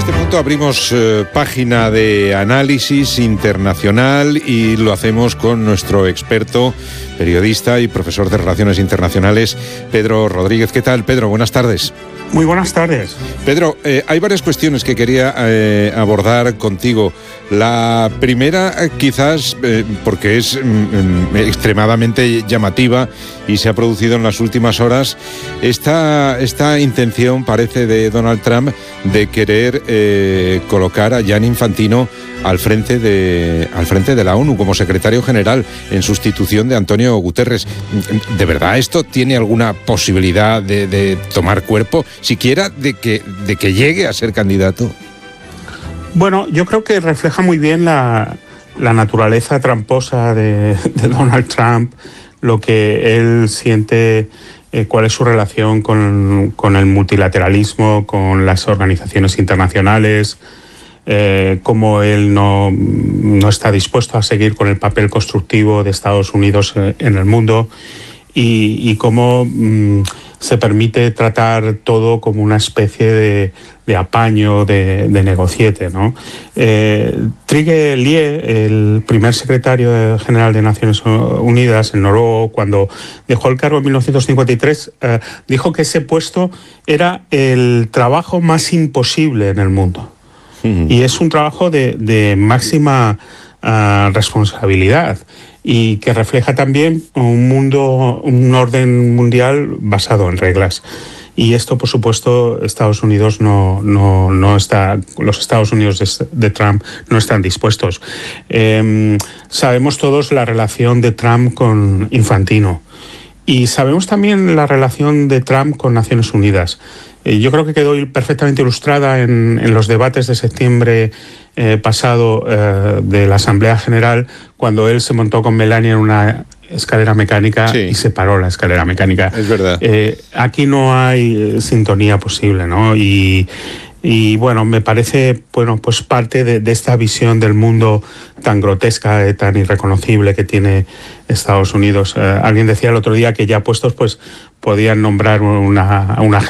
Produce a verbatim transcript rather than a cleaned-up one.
este momento abrimos eh, página de análisis internacional y lo hacemos con nuestro experto, periodista y profesor de Relaciones Internacionales, Pedro Rodríguez. ¿Qué tal, Pedro? Buenas tardes. Muy buenas tardes. Pedro, eh, hay varias cuestiones que quería eh, abordar contigo. La primera, eh, quizás, eh, porque es mm, extremadamente llamativa y se ha producido en las últimas horas, esta, esta intención, parece, de Donald Trump de querer eh, colocar a Gianni Infantino al frente de al frente de la ONU como secretario general en sustitución de Antonio Guterres. ¿De verdad esto tiene alguna posibilidad de, de tomar cuerpo, siquiera de que de que llegue a ser candidato? Bueno, yo creo que refleja muy bien la, la naturaleza tramposa de, de Donald Trump, lo que él siente, eh, cuál es su relación con, con el multilateralismo, con las organizaciones internacionales, eh, cómo él no, no está dispuesto a seguir con el papel constructivo de Estados Unidos en el mundo y, y cómo mmm, se permite tratar todo como una especie de, de apaño, de, de negociete, ¿no? Eh, Trygve Lie, el primer secretario general de Naciones Unidas en Noruega, cuando dejó el cargo en mil novecientos cincuenta y tres, eh, dijo que ese puesto era el trabajo más imposible en el mundo. Uh-huh. Y es un trabajo de, de máxima uh, responsabilidad y que refleja también un mundo, un orden mundial basado en reglas. Y esto, por supuesto, Estados Unidos no, no, no está, los Estados Unidos de, de Trump no están dispuestos. Eh, sabemos todos la relación de Trump con Infantino y sabemos también la relación de Trump con Naciones Unidas. Eh, yo creo que quedó perfectamente ilustrada en, en los debates de septiembre eh, pasado eh, de la Asamblea General, cuando él se montó con Melania en una escalera mecánica, sí, y se paró la escalera mecánica. Es verdad. Eh, aquí no hay eh, sintonía posible, ¿no? Y, y bueno, me parece, bueno, pues parte de, de esta visión del mundo tan grotesca, eh, tan irreconocible que tiene Estados Unidos. Eh, alguien decía el otro día que ya puestos, pues podían nombrar una, una